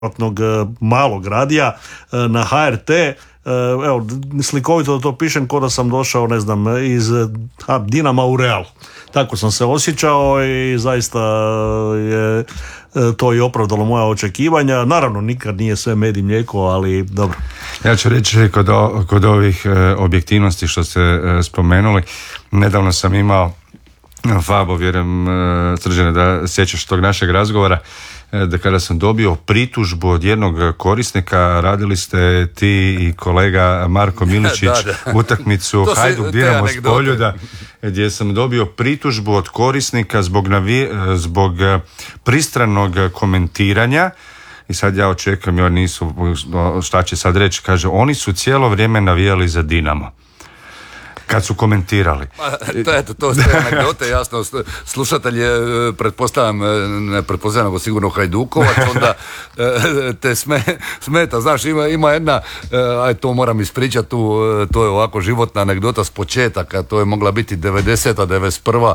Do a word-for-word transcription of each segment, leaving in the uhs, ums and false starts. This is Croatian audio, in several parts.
malog radija na ha er te. Evo, slikovito da to pišem ko da sam došao, ne znam, iz Dinama u Real. Tako sam se osjećao i zaista je to i opravdalo moja očekivanja. Naravno, nikad nije sve med i mlijeko, ali dobro. Ja ću reći kod, o, kod ovih e, objektivnosti što ste e, spomenuli, nedavno sam imao Fabo, vjerujem e, Srđane da sjećaš tog našeg razgovora, e, da kada sam dobio pritužbu od jednog korisnika, radili ste ti i kolega Marko Miličić da, da. utakmicu Hajduk Dinamo s Poljuda, gdje sam dobio pritužbu od korisnika zbog, navi, zbog pristranog komentiranja. I sad ja očekujem, jer nisu, šta će sad reći, kaže, oni su cijelo vrijeme navijali za Dinamo kad su komentirali. To, eto, to ste anegdote, jasno, slušatelj je, pretpostavljam, ne pretpostavljam, nego sigurno Hajdukovac, onda te sme, smeta, znaš, ima, ima jedna, aj to moram ispričati, tu, to je ovako životna anegdota s početaka, to je mogla biti devedeseta, devedeset prva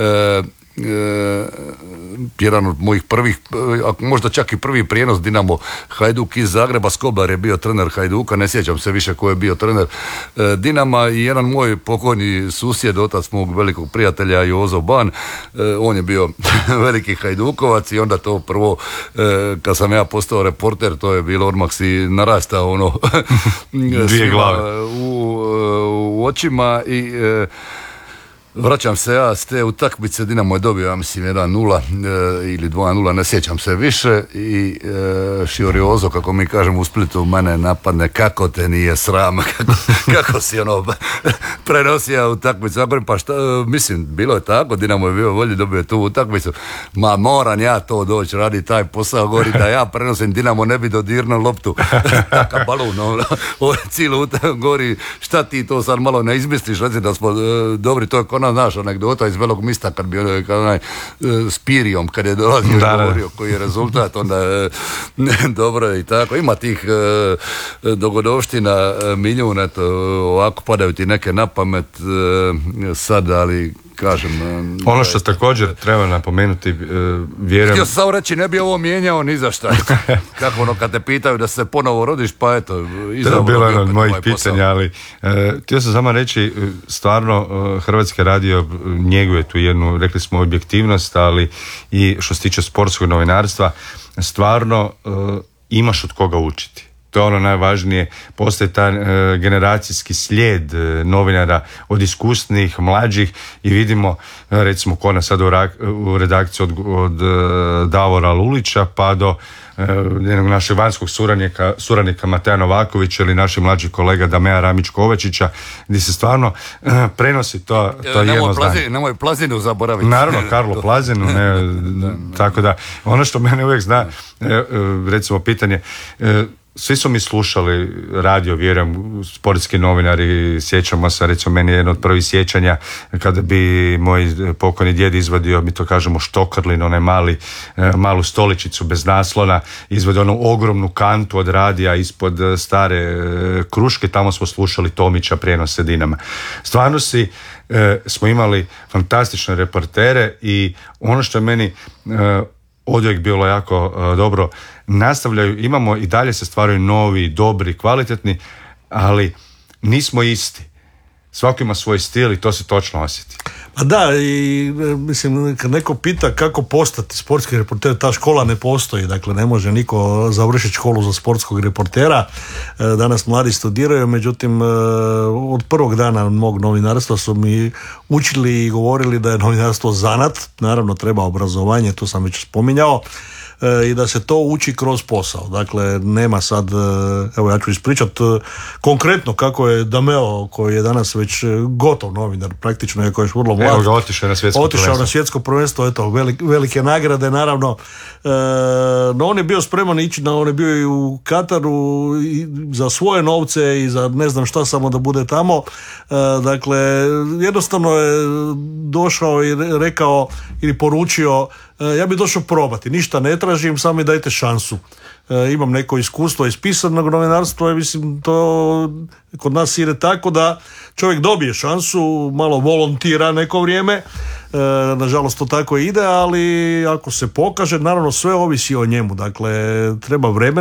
E, jedan od mojih prvih, možda čak i prvi prijenos Dinamo Hajduk iz Zagreba. Skoblar je bio trener Hajduka, ne sjećam se više ko je bio trener e, Dinama, i jedan moj pokojni susjed, otac mog velikog prijatelja Jozo Ban, e, on je bio veliki Hajdukovac i onda to prvo e, kad sam ja postao reporter, to je bilo odmah si narastao ono dvije glave u, u očima i e, vraćam se ja s te utakmice, Dinamo je dobio, ja mislim, jedan nula e, ili dva nula, ne sjećam se više, i e, Šioriozo, kako mi kažemo u Splitu, mene napadne, kako te nije sram, kako, kako si ono prenosio utakmicu. Ja govorim, pa šta, mislim, bilo je tako, Dinamo je bio volji, dobio tu utakmicu, ma moram ja to doći, radi taj posao, govori da ja prenosim, Dinamo ne bi dodirnuo loptu, takav balun, ono, ovo je cijelo utakmicu, govori, šta ti to sad malo ne izmisliš, reci da smo e, dobri, to je ona, znaš, anegdota iz Velog Mista, kad bi kad onaj s Pirijom, kad je dolazio, da, govorio koji je rezultat, onda e, dobro i tako. Ima tih e, dogodovština e, milijun, eto, ovako padaju ti neke na pamet e, sad, ali kažem... Ono što također treba napomenuti, vjerujem... Htio sam samo reći, ne bi ovo mijenjao ni za šta. Kako ono, kad te pitaju da se ponovo rodiš, pa eto... To je bilo jedno od mojih pitanja, ali e, htio sam samo reći, stvarno Hrvatski radio njeguje tu jednu, rekli smo, objektivnost, ali i što se tiče sportskog novinarstva, stvarno e, imaš od koga učiti. To je ono najvažnije, postoji taj e, generacijski slijed e, novinara od iskusnih, mlađih, i vidimo, e, recimo ko nas sad u, rak, u redakciji od, od e, Davora Lulića pa do e, jednog našeg vanjskog suradnika, suradnika Mateja Novakovića ili naših mlađih kolega Damea Ramić-Kovačića, gdje se stvarno e, prenosi to, to nemoj jedno plazinu, znanje. Nemoj Plazinu zaboraviti. Naravno, Karlo Plazinu, ne, tako da, ono što mene uvijek zna, e, e, recimo pitanje, e, svi su mi slušali radio, vjerujem, sportski novinari, sjećamo se, recimo meni je jedno od prvih sjećanja kada bi moj pokojni djed izvadio, mi to kažemo štokrlin, onaj mali, malu stoličicu bez naslona, izvadio onu ogromnu kantu od radija ispod stare kruške, tamo smo slušali Tomića prijenose Dinama. Stvarno si e, smo imali fantastične reportere, i ono što je meni e, odvijek bilo jako uh, dobro, nastavljaju, imamo i dalje se stvaraju novi, dobri, kvalitetni, ali nismo isti. Svako ima svoj stil i to se točno osjeti. Pa da, i mislim, kad neko pita kako postati sportski reporter, ta škola ne postoji, dakle ne može niko završiti školu za sportskog reportera. Danas mladi studiraju, međutim od prvog dana mog novinarstva su mi učili i govorili da je novinarstvo zanat, naravno treba obrazovanje, to sam već spominjao, i da se to uči kroz posao. Dakle, nema sad, evo ja ću ispričati konkretno kako je Dameo, koji je danas već gotov novinar, praktično je koji je vrlo mlad. Evo ga, otišao na svjetsko otišao prvenstvo. na svjetsko prvenstvo, eto, velik, velike nagrade, naravno. E, no on je bio spreman ići, na, on je bio i u Kataru i za svoje novce i za ne znam šta, samo da bude tamo. E, dakle, jednostavno je došao i rekao ili poručio, ja bih došao probati, ništa ne tražim, samo mi dajte šansu. E, imam neko iskustvo iz pisanog novinarstva i mislim to kod nas ide tako da čovjek dobije šansu, malo volontira neko vrijeme, nažalost to tako ide, ali ako se pokaže, naravno sve ovisi o njemu, dakle treba vremena.